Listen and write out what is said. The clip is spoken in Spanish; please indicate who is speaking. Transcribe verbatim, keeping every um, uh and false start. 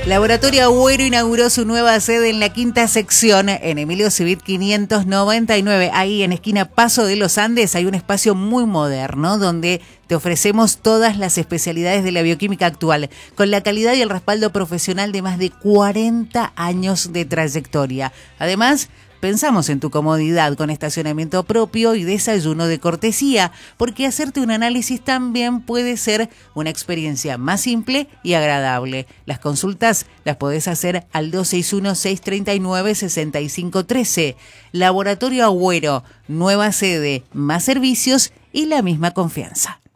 Speaker 1: Laboratorio Agüero inauguró su nueva sede en la quinta sección, en Emilio Civit quinientos noventa y nueve. Ahí en esquina Paso de los Andes hay un espacio muy moderno donde te ofrecemos todas las especialidades de la bioquímica actual, con la calidad y el respaldo profesional de más de cuarenta años de trayectoria. Además, pensamos en tu comodidad con estacionamiento propio y desayuno de cortesía, porque hacerte un análisis también puede ser una experiencia más simple y agradable. Las consultas las podés hacer al dos seis uno, seis tres nueve, seis cinco uno tres. Laboratorio Agüero, nueva sede, más servicios y la misma confianza.